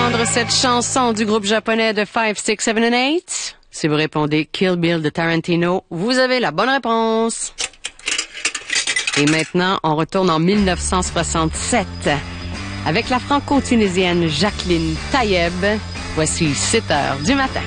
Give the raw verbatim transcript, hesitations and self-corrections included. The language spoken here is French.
entendre cette chanson du groupe japonais de five, six, seven and eight? Si vous répondez Kill Bill de Tarantino, vous avez la bonne réponse. Et maintenant, on retourne en mille neuf cent soixante-sept avec la franco-tunisienne Jacqueline Tayeb. Voici sept heures du matin.